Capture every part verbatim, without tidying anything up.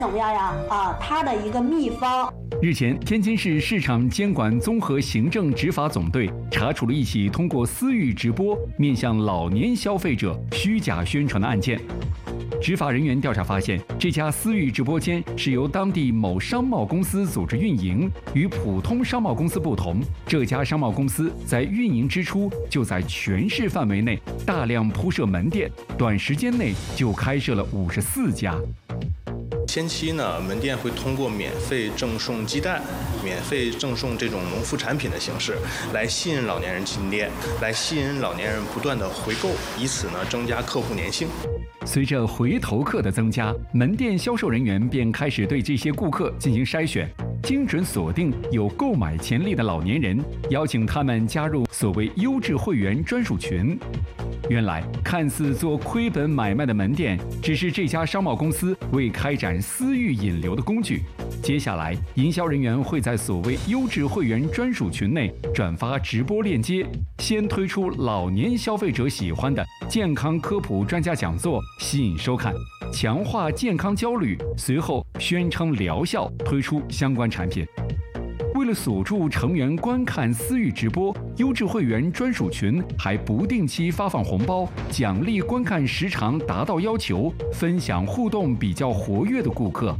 怎么样呀？啊，它的一个秘方。 日前，天津市市场监管综合行政执法总队查处了一起通过私域直播面向老年消费者虚假宣传的案件。执法人员调查发现，这家私域直播间是由当地某商贸公司组织运营。与普通商贸公司不同，这家商贸公司在运营之初就在全市范围内大量铺设门店，短时间内就开设了五十四家。 前期呢，门店会通过免费赠送鸡蛋、免费赠送这种农副产品的形式，来吸引老年人进店，来吸引老年人不断的回购，以此呢增加客户粘性。 随着回头客的增加，门店销售人员便开始对这些顾客进行筛选，精准锁定有购买潜力的老年人，邀请他们加入所谓优质会员专属群。原来，看似做亏本买卖的门店，只是这家商贸公司为开展私域引流的工具。接下来，营销人员会在所谓优质会员专属群内转发直播链接，先推出老年消费者喜欢的健康科普专家讲座，吸引收看，强化健康焦虑，随后宣称疗效，推出相关产品。为了锁住成员观看私域直播，优质会员专属群还不定期发放红包，奖励观看时长达到要求、分享互动比较活跃的顾客。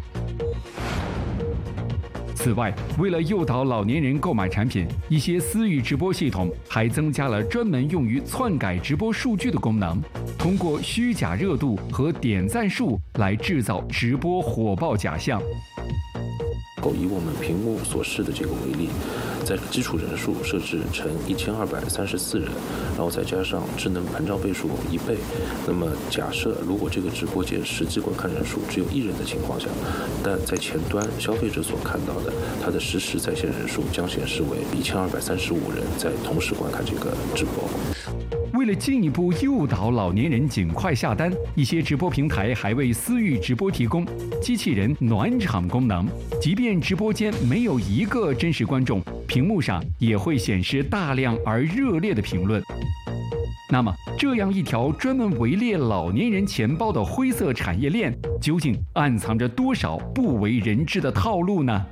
此外，为了诱导老年人购买产品，一些私域直播系统还增加了专门用于篡改直播数据的功能，通过虚假热度和点赞数来制造直播火爆假象。 以我们屏幕所示的这个为例，在基础人数设置成一千二百三十四人，然后再加上智能盘照倍数一倍，那么假设如果这个直播间实际观看人数只有一人的情况下，但在前端消费者所看到的它的实时在线人数将显示为一千二百三十五人在同时观看这个直播。 为了进一步诱导老年人尽快下单，一些直播平台还为私域直播提供机器人暖场功能，即便直播间没有一个真实观众，屏幕上也会显示大量而热烈的评论。那么，这样一条专门围猎老年人钱包的灰色产业链，究竟暗藏着多少不为人知的套路呢？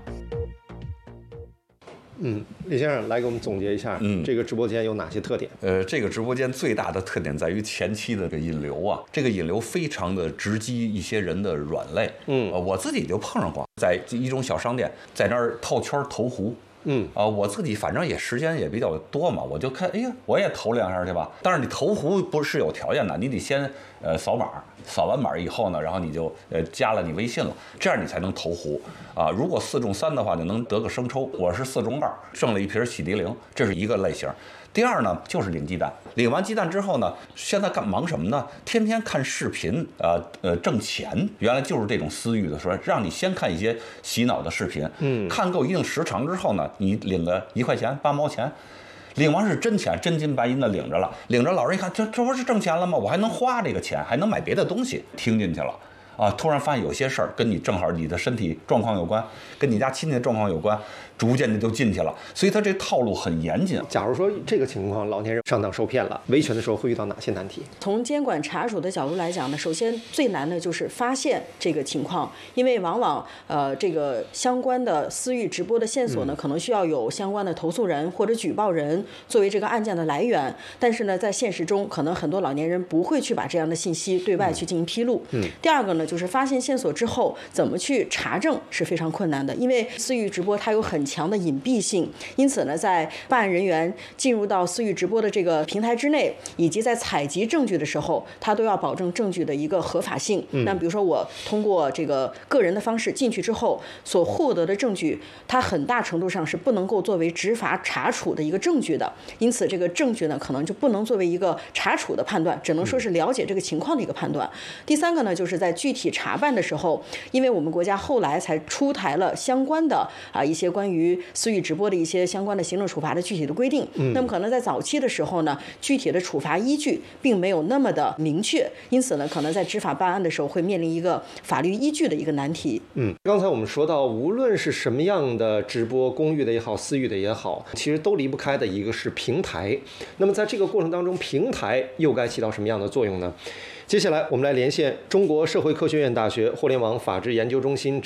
嗯，李先生来给我们总结一下，嗯，这个直播间有哪些特点？ 呃，这个直播间最大的特点在于前期的这个引流啊，这个引流非常的直击一些人的软肋。嗯，呃，我自己就碰上过，在一种小商店，在那儿套圈投壶。嗯啊、呃，我自己反正也时间也比较多嘛，我就看，哎呀，我也投两下去吧。但是你投壶不是有条件的，你得先呃扫码，扫完码以后呢，然后你就呃加了你微信了，这样你才能投壶啊。如果四中三的话，就能得个生抽。我是四中二，剩了一瓶洗涤灵，这是一个类型。第二呢，就是领鸡蛋，领完鸡蛋之后呢，现在干忙什么呢？天天看视频，呃呃挣钱。原来就是这种私域的说，让你先看一些洗脑的视频，嗯，看够一定时长之后呢，你领个一块钱八毛钱。领完是真钱，真金白银的领着了，领着老人一看，这这不是挣钱了吗？我还能花这个钱，还能买别的东西，听进去了。啊，突然发现有些事儿跟你正好你的身体状况有关，跟你家亲戚的状况有关，逐渐的就进去了。所以他这套路很严谨。 假如说这个情况，老年人上当受骗了，维权的时候会遇到哪些难题？ 从监管查处的角度来讲呢，首先最难的就是发现这个情况，因为往往呃这个相关的私域直播的线索呢，嗯、可能需要有相关的投诉人或者举报人作为这个案件的来源，但是呢，在现实中，可能很多老年人不会去把这样的信息对外去进行披露。嗯。第二个呢，就是发现线索之后，怎么去查证是非常困难的，因为私域直播它有很强的隐蔽性，因此呢，在办案人员进入到私域直播的这个平台之内，以及在采集证据的时候，他都要保证证据的一个合法性。嗯、那比如说我通过这个个人的方式进去之后，所获得的证据，它很大程度上是不能够作为执法查处的一个证据的，因此这个证据呢，可能就不能作为一个查处的判断，只能说是了解这个情况的一个判断。第三个呢，就是在具体查办的时候，因为我们国家后来才出台了相关的啊一些关于私域直播的一些相关的行政处罚的具体的规定，嗯、那么可能在早期的时候呢，具体的处罚依据并没有那么的明确，因此呢，可能在执法办案的时候会面临一个法律依据的一个难题。 嗯，刚才我们说到，无论是什么样的直播，公域的也好，私域的也好，其实都离不开的一个是平台。那么在这个过程当中，平台又该起到什么样的作用呢？接下来我们来连线中国社会科学院大学互联网法治研究中心